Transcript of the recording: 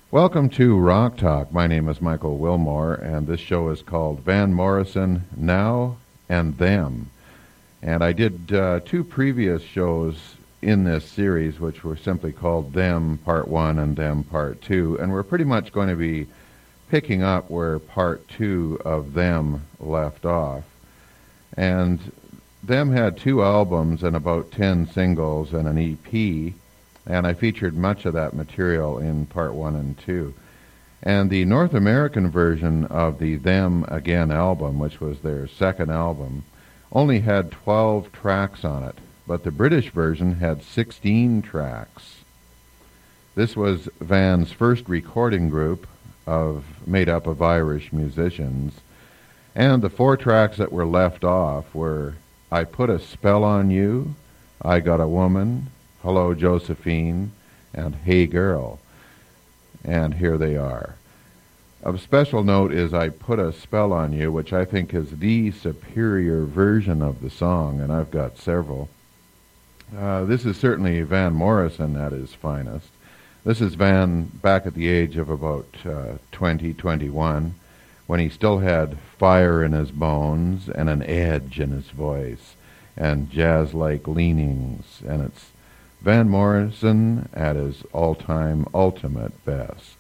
Welcome to Rock Talk. My name is Michael Wilmore, and this show is called Van Morrison Now and Them. And I did two previous shows in this series, which were simply called Them Part 1 and Them Part 2, and we're pretty much going to be picking up where Part 2 of Them left off. And Them had two albums and about 10 singles and an EP, and I featured much of that material in Part 1 and 2. And the North American version of the Them Again album, which was their second album, only had 12 tracks on it, but the British version had 16 tracks. This was Van's first recording group made up of Irish musicians, and the four tracks that were left off were I Put a Spell on You, I Got a Woman, Hello Josephine, and Hey Girl. And here they are. Of special note is I Put a Spell on You, which I think is the superior version of the song, and I've got several. This is certainly Van Morrison at his finest. This is Van back at the age of about 20, 21, when he still had fire in his bones and an edge in his voice and jazz-like leanings, and it's Van Morrison at his all-time ultimate best.